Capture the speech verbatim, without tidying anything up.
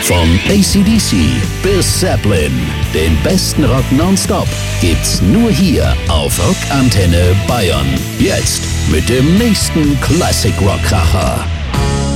Von A C D C bis Zeppelin, den besten Rock nonstop gibt's nur hier auf Rockantenne Bayern. Jetzt mit dem nächsten Classic Rock Kracher.